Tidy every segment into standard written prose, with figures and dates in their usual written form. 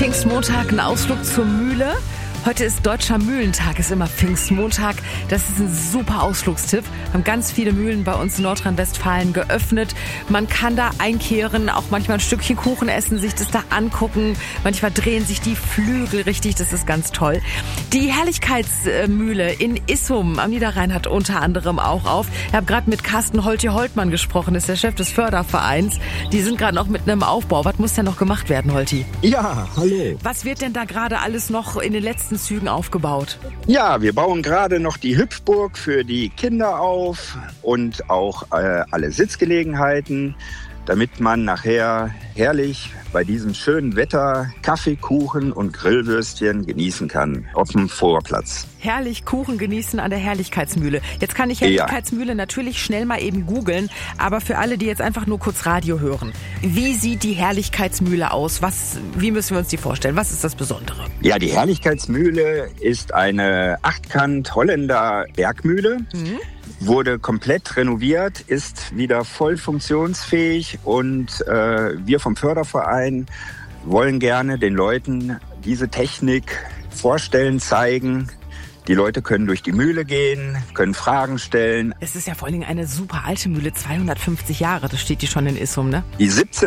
Pfingstmontag, ein Ausflug zur Mühle. Heute ist Deutscher Mühlentag, ist immer Pfingstmontag. Das ist ein super Ausflugstipp. Wir haben ganz viele Mühlen bei uns in Nordrhein-Westfalen geöffnet. Man kann da einkehren, auch manchmal ein Stückchen Kuchen essen, sich das da angucken. Manchmal drehen sich die Flügel richtig, das ist ganz toll. Die Herrlichkeitsmühle in Issum am Niederrhein hat unter anderem auch auf. Ich habe gerade mit Carsten Holti-Holtmann gesprochen, ist der Chef des Fördervereins. Die sind gerade noch mit einem Aufbau. Was muss denn noch gemacht werden, Holti? Ja, hallo. Was wird denn da gerade alles noch in den letzten Zügen aufgebaut? Ja, wir bauen gerade noch die Hüpfburg für die Kinder auf und auch alle Sitzgelegenheiten, damit man nachher herrlich bei diesem schönen Wetter Kaffee, Kuchen und Grillwürstchen genießen kann auf dem Vorplatz. Herrlich Kuchen genießen an der Herrlichkeitsmühle. Jetzt kann ich Herrlichkeitsmühle natürlich schnell mal eben googeln, aber für alle, die jetzt einfach nur kurz Radio hören, wie sieht die Herrlichkeitsmühle aus? Wie müssen wir uns die vorstellen? Was ist das Besondere? Ja, die Herrlichkeitsmühle ist eine Achtkant-Holländer Bergmühle. Wurde komplett renoviert, ist wieder voll funktionsfähig und wir vom Förderverein wollen gerne den Leuten diese Technik vorstellen, zeigen. Die Leute können durch die Mühle gehen, können Fragen stellen. Es ist ja vor allen Dingen eine super alte Mühle, 250 Jahre, das steht die schon in Issum, ne? Die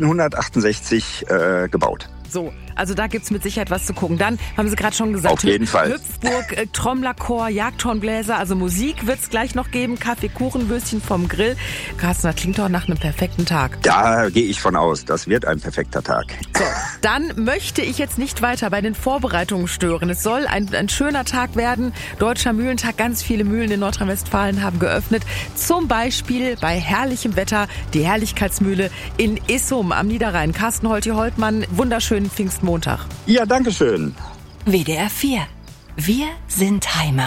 1768 gebaut. So, also da gibt's mit Sicherheit was zu gucken. Dann haben Sie gerade schon gesagt, auf jeden Fall. Hüpfburg, Trommlerchor, Jagdhornbläser, also Musik wird's gleich noch geben, Kaffee, Kuchen, Würstchen vom Grill. Carsten, das klingt doch nach einem perfekten Tag. Da gehe ich von aus, das wird ein perfekter Tag. So, dann möchte ich jetzt nicht weiter bei den Vorbereitungen stören. Es soll ein schöner Tag werden. Deutscher Mühlentag, ganz viele Mühlen in Nordrhein-Westfalen haben geöffnet. Zum Beispiel bei herrlichem Wetter die Herrlichkeitsmühle in Issum am Niederrhein. Carsten Holti-Holtmann, wunderschönen Pfingstmontag. Ja, danke schön. WDR 4. Wir sind Heimat.